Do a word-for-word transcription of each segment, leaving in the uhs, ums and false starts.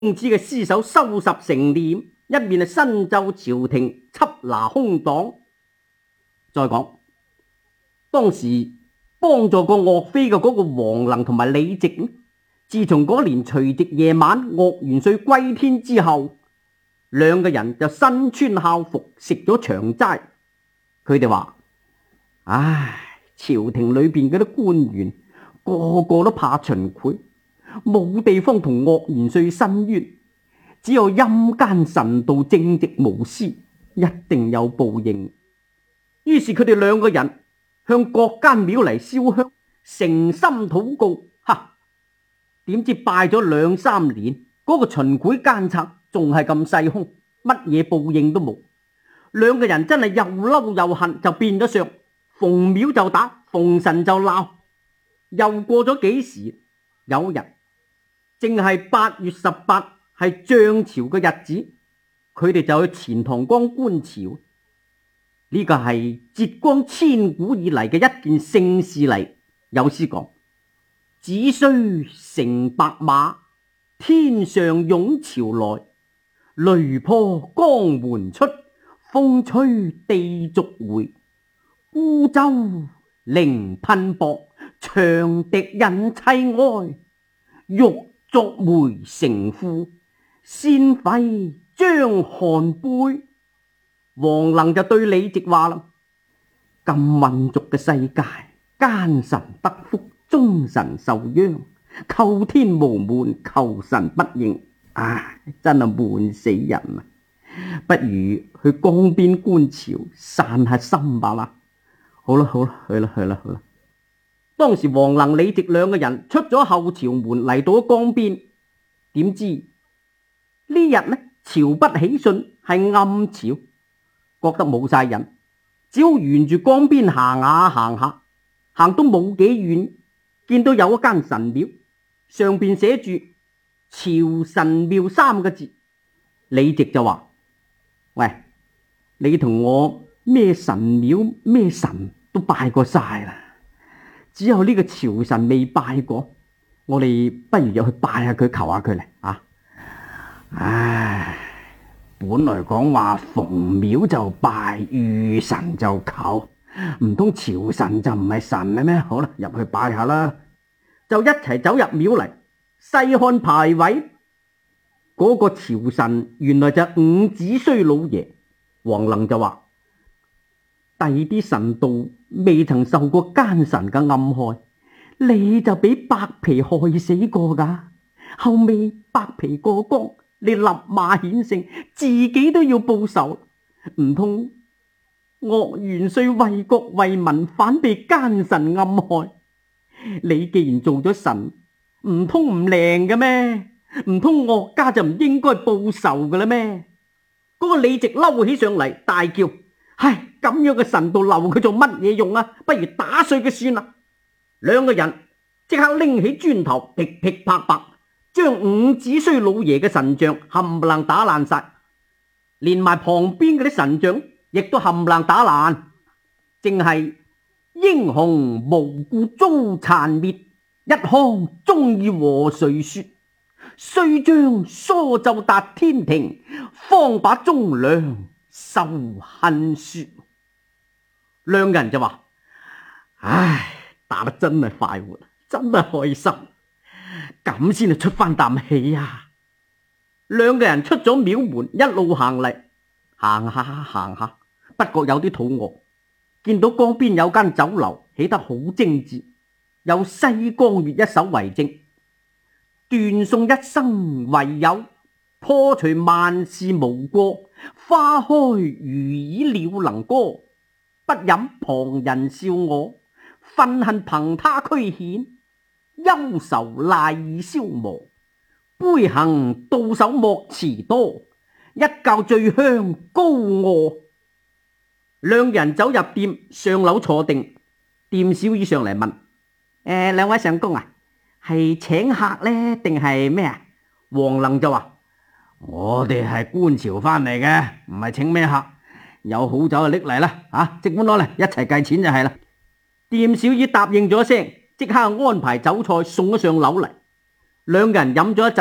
子嘅屍首收拾成殮，一面係申奏朝廷緝拿凶黨。再講當時幫助過岳飛嘅嗰個王能同埋李直，自從嗰年除夕夜晚岳元帥歸天之後，兩個人就身穿孝服，食咗長齋。佢哋話：唉，朝廷裏邊嗰啲官員個個都怕秦檜，冇地方同岳元帥申冤，只有陰間神道正直無私，一定有報應。於是佢哋兩個人向各間廟嚟燒香，誠心禱告。哈！點知拜咗兩三年，嗰、那個秦檜奸賊仲係咁細凶，乜嘢報應都冇。兩個人真係又嬲又恨，就變咗相，逢廟就打，逢神就鬧。又過咗幾時，有日正係八月十八，係漲潮嘅日子，佢哋就去錢塘江觀潮。呢個係浙江千古以嚟嘅一件盛事嚟。有詩講：只須乘白馬，天上湧潮來，雷破江門出，風吹地續回。孤舟凌噴薄，長笛引凄哀。欲作梅城賦，先廢張韓貝。王能就對李直話啦：咁混濁嘅世界，奸臣得福，忠臣受殃，叩天無門，求神不應，唉，真係悶死人啊！不如去江邊觀潮，散下心吧啦。好啦好啦，去啦去啦去啦。當時王能、李直兩個人出咗後潮門，嚟到咗江邊，點知呢日呢潮不起順，係暗潮。覺得冇晒人，只好沿住江邊行下行下，行到冇幾遠，見到有一間神廟，上邊寫住潮神廟三個字。李直就話：喂，你同我咩神廟咩神都拜過晒啦，只有呢個潮神未拜過，我哋不如入去拜下佢，求下佢嚟啊！唉。本來講話逢廟就拜，遇神就求，唔通潮神就唔係神咧咩？好啦，入去拜下啦，就一齊走入廟嚟。細看牌位，嗰、那個潮神原來就伍子胥老爺。王能就話：第啲神道未曾受過奸臣嘅暗害，你就俾白皮害死過噶，後尾白皮過江，你立馬顯聖，自己都要報仇，唔通岳元帥為國為民，反被奸臣暗害？你既然做咗神，唔通唔靈嘅咩？唔通岳家就唔應該報仇嘅啦咩？嗰、那個李直嬲起上嚟，大叫：唉，咁樣嘅神道留佢做乜嘢用啊？不如打碎佢算啦！兩個人即刻拎起磚頭，噼噼啪啪，將伍子胥老爺嘅神像冚唪唥打爛晒，連埋旁邊嗰啲神像亦都冚唪唥打爛。正係英雄無故遭殘滅，一腔忠義和誰說？須將疏奏達天庭，方把忠良受恨說。兩人就話：唉，打得真係快活，真係開心，咁先係出翻啖氣啊！兩個人出咗廟門，一路行嚟，行下行下，不覺有啲肚餓，見到江邊有間酒樓起得好精緻，有西江月一手為證，斷送一生唯有，破除萬事無過，花開如意鳥能歌，不飲旁人笑我，憤恨憑他驅遣，憂愁賴以消磨，杯行到手莫遲多，一覺醉香高卧。兩人走入店，上樓坐定，店小二上嚟問：誒，兩位相公啊，係請客呢定係咩啊？王能就話：我哋係觀潮翻嚟嘅，唔係請咩客，有好酒就拎嚟啦，啊，即管攞嚟一齊計錢就係啦。店小二答應咗聲，即刻安排酒菜送咗上樓嚟。兩個人飲咗一陣，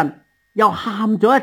又喊咗一